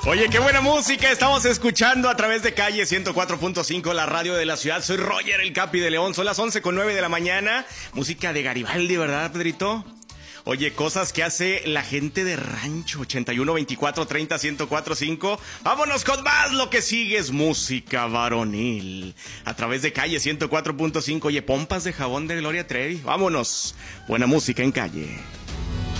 Oye, qué buena música estamos escuchando a través de Calle 104.5, la radio de la ciudad. Soy Roger, el Capi de León. Son las 11:09 de la mañana. Música de Garibaldi, ¿verdad, Pedrito? Oye, cosas que hace la gente de rancho. 81 24 30 1045. Vámonos con más. Lo que sigue es música varonil. A través de Calle 104.5. Oye, pompas de jabón de Gloria Trevi. Vámonos. Buena música en Calle.